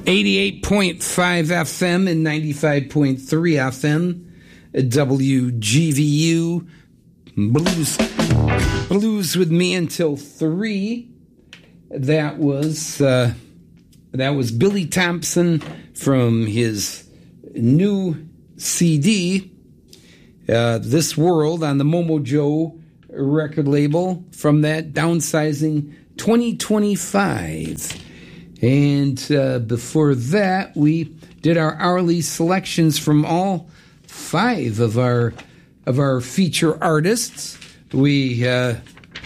88.5 FM and 95.3 FM, WGVU, Blues with me until 3. That was Billy Thompson from his new CD, This World, on the Momo Joe record label from that Downsizing 2025. And before that, we did our hourly selections from all 5 of our feature artists. We heard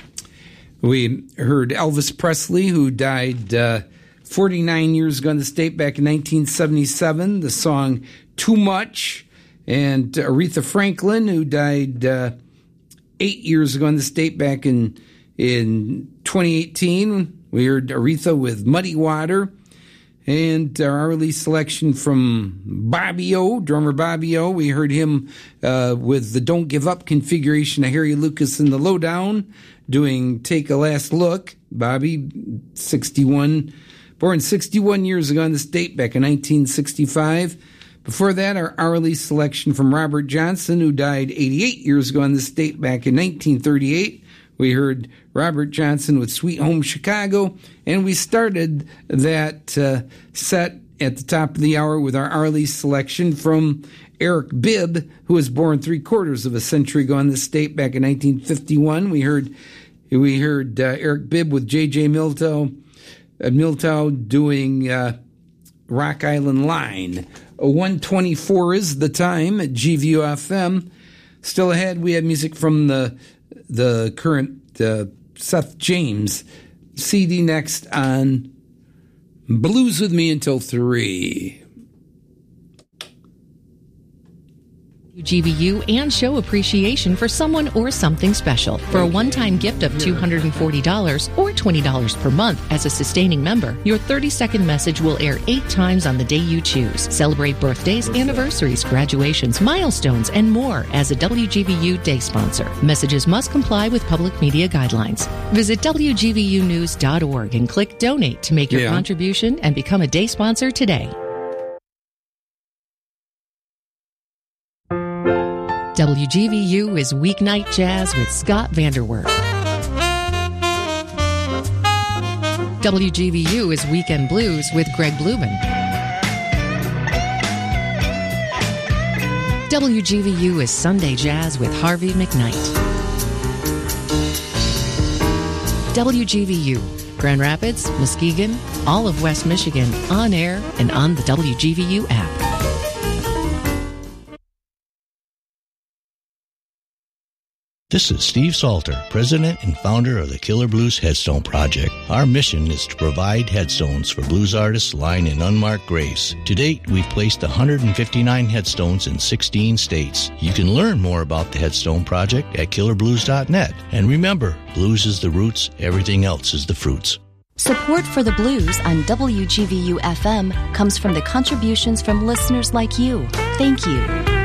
Elvis Presley, who died 49 years ago in the state back in 1977, the song Too Much. And Aretha Franklin, who died 8 years ago in the state back in 2018. We heard Aretha with Muddy Water. And our hourly selection from Bobby O, drummer Bobby O. We heard him with the Don't Give Up configuration of Harry Lucas and the Lowdown, doing Take a Last Look. Bobby, 61, born 61 years ago in the state back in 1965. Before that, our hourly selection from Robert Johnson, who died 88 years ago in the state back in 1938. We heard Robert Johnson with Sweet Home Chicago, and we started that set at the top of the hour with our hourly selection from Eric Bibb, who was born 3/4 of a century ago in the state back in 1951. We heard Eric Bibb with J.J. Miltow doing Rock Island Line. 1:24 is the time at GVU FM. Still ahead, we have music from the current Seth James CD next on Blues with Me until 3. GVU and show appreciation for someone or something special. For a one-time gift of $240 or $20 per month as a sustaining member, your 30-second message will air 8 times on the day you choose. Celebrate birthdays, anniversaries, graduations, milestones, and more as a WGVU day sponsor. Messages must comply with public media guidelines. Visit WGVUnews.org and click Donate to make your contribution and become a day sponsor today. WGVU is Weeknight Jazz with Scott Vanderwerf. WGVU is Weekend Blues with Greg Blumen. WGVU is Sunday Jazz with Harvey McKnight. WGVU, Grand Rapids, Muskegon, all of West Michigan, on air and on the WGVU app. This is Steve Salter, president and founder of the Killer Blues Headstone Project. Our mission is to provide headstones for blues artists lying in unmarked graves. To date, we've placed 159 headstones in 16 states. You can learn more about the Headstone Project at killerblues.net. And remember, blues is the roots, everything else is the fruits. Support for the blues on WGVU FM comes from the contributions from listeners like you. Thank you.